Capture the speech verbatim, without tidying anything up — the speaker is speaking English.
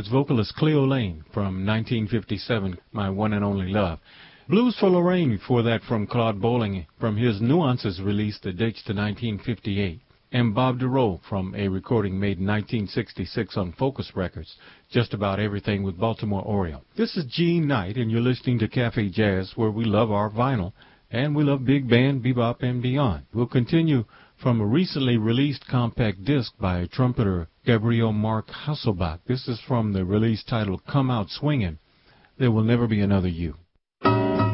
It's vocalist Cleo Lane from nineteen fifty-seven, My One and Only Love. Blues for Lorraine before that from Claude Bolling from his Nuances release that dates to nineteen fifty-eight. And Bob DeRoe from a recording made in nineteen sixty-six on Focus Records, Just About Everything with Baltimore Oriole. This is Gene Knight, and you're listening to Cafe Jazz, where we love our vinyl, and we love big band, bebop, and beyond. We'll continue from a recently released compact disc by trumpeter Gabriel Mark Hasselbach. This is from the release titled Come Out Swingin', There Will Never Be Another You.